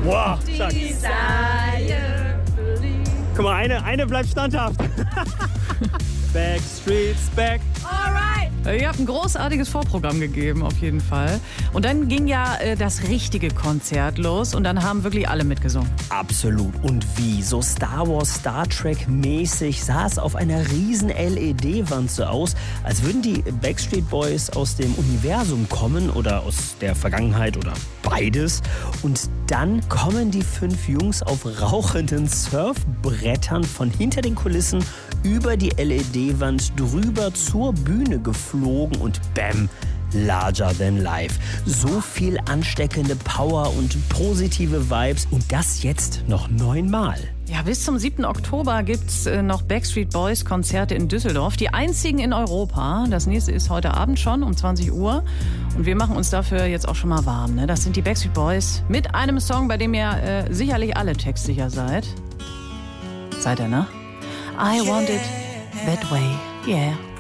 Wow, stark. Guck mal, eine bleibt standhaft. Backstreet's back. Ihr habt ein großartiges Vorprogramm gegeben, auf jeden Fall. Und dann ging ja das richtige Konzert los und dann haben wirklich alle mitgesungen. Absolut. Und wie? So Star Wars, Star Trek mäßig sah es auf einer riesen LED-Wand so aus, als würden die Backstreet Boys aus dem Universum kommen oder aus der Vergangenheit oder beides. Und dann kommen die 5 Jungs auf rauchenden Surfbrettern von hinter den Kulissen über die LED-Wand drüber zur Bühne geflogen und bam, larger than life. So viel ansteckende Power und positive Vibes und das jetzt noch 9-mal. Ja, bis zum 7. Oktober gibt's noch Backstreet Boys Konzerte in Düsseldorf. Die einzigen in Europa. Das nächste ist heute Abend schon um 20 Uhr. Und wir machen uns dafür jetzt auch schon mal warm. Ne? Das sind die Backstreet Boys mit einem Song, bei dem ihr sicherlich alle textsicher seid. Seid ihr, ne? I want it that way, yeah.